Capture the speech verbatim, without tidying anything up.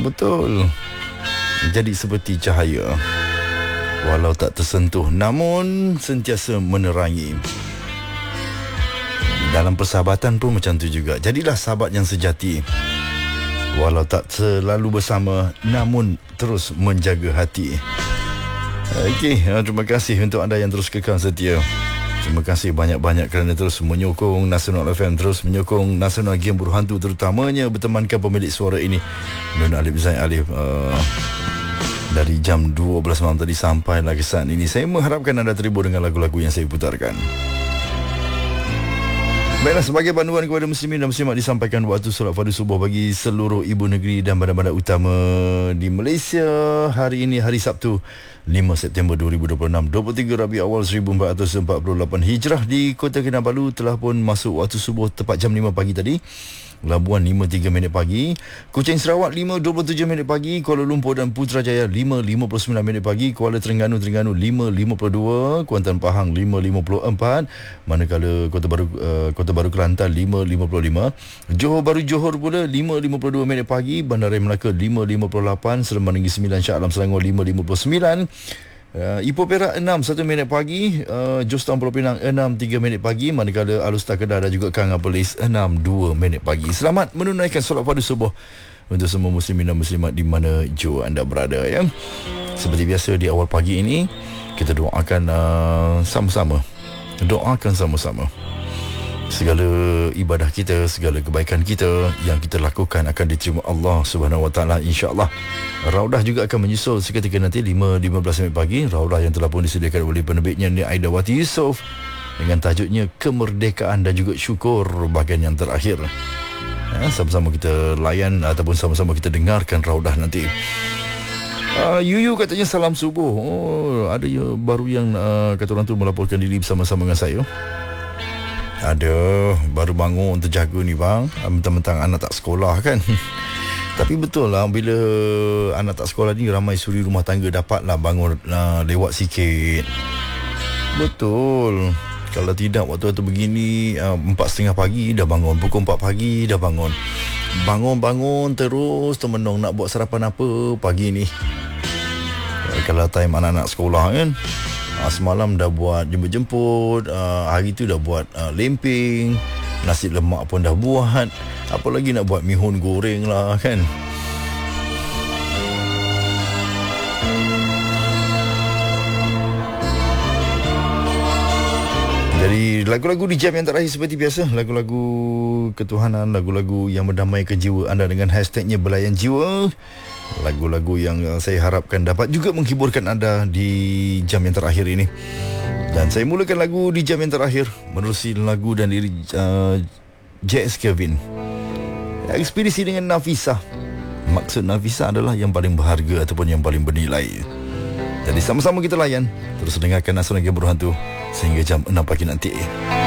Betul. Jadi seperti cahaya, walau tak tersentuh namun sentiasa menerangi. Dalam persahabatan pun macam tu juga. Jadilah sahabat yang sejati, walau tak selalu bersama namun terus menjaga hati. Okey, terima kasih untuk anda yang terus kekal setia. Terima kasih banyak-banyak kerana terus menyokong Nasional F M, terus menyokong Nasional Game Berhantu, terutamanya bertemankan pemilik suara ini, Nun Alif Zain Alif, uh, dari jam dua belas malam tadi sampai lagi saat ini. Saya mengharapkan anda terhibur dengan lagu-lagu yang saya putarkan. Baiklah, sebagai panduan kepada muslimin dan muslimat, disampaikan waktu solat fardu subuh bagi seluruh ibu negeri dan bandar-bandar utama di Malaysia. Hari ini hari Sabtu, lima September dua ribu dua puluh enam, dua puluh tiga Rabiul Awal seribu empat ratus empat puluh lapan Hijrah. Di Kota Kinabalu telah pun masuk waktu subuh tepat jam lima pagi tadi. Labuan lima tiga minit pagi, Kuching Sarawak lima dua puluh tujuh minit pagi, Kuala Lumpur dan Putrajaya lima lima puluh sembilan minit pagi, Kuala Terengganu Terengganu lima lima puluh dua, Kuantan Pahang lima lima puluh empat, manakala Kota Baru uh, Kota Baru Kelantan lima lima puluh lima, Johor Baru Johor pula lima lima puluh dua minit pagi, Bandaraya Melaka lima lima puluh lapan, Seremban Negeri Sembilan Shah Alam Selangor lima lima puluh sembilan, Uh, Ipoh Perak enam satu minit pagi, uh, Jos Town Pulau Pinang enam tiga minit pagi, manakala Alustar Kedah dan juga Kanga Perlis enam dua minit pagi. Selamat menunaikan solat fardu subuh untuk semua muslimin dan muslimat di mana jua anda berada, ya. Seperti biasa di awal pagi ini kita doakan uh, sama-sama. Doakan sama-sama segala ibadah kita, segala kebaikan kita yang kita lakukan akan diterima Allah Subhanahu Wa Taala, insya-Allah. Raudah juga akan menyusul seketika nanti lima lima belas minit pagi. Raudah yang telah pun disediakan oleh penerbitnya ni Aidawati Yusof dengan tajuknya Kemerdekaan dan juga Syukur, bahagian yang terakhir. Ya, sama-sama kita layan ataupun sama-sama kita dengarkan Raudah nanti. Uh, Yuyu katanya salam subuh. Oh, ada ya, baru yang uh, kata orang tu melaporkan diri bersama-sama dengan saya. Ada, baru bangun terjaga ni bang. Mentang-mentang anak tak sekolah kan. Tapi betul lah, bila anak tak sekolah ni, ramai suri rumah tangga dapatlah bangun uh, lewat sikit. Betul. Kalau tidak waktu-waktu begini, uh, empat setengah pagi dah bangun, pukul empat pagi dah bangun. Bangun-bangun terus termenung nak buat sarapan apa pagi ni. uh, Kalau time anak-anak sekolah kan, uh, semalam dah buat jemput-jemput, uh, hari tu dah buat uh, lemping, nasi lemak pun dah buat. Apa lagi nak buat, mihun goreng lah kan. Jadi lagu-lagu di jam yang terakhir seperti biasa, lagu-lagu ketuhanan, lagu-lagu yang mendamaikan jiwa anda dengan hashtagnya Belayan Jiwa. Lagu-lagu yang saya harapkan dapat juga menghiburkan anda di jam yang terakhir ini. Dan saya mulakan lagu di jam yang terakhir menerusi lagu dan diri uh, J S Kevin, Ekspedisi dengan Nafisah. Maksud Nafisah adalah yang paling berharga ataupun yang paling bernilai. Jadi sama-sama kita layan, terus dengarkan Nasional Game Berhantu sehingga jam enam pagi nanti.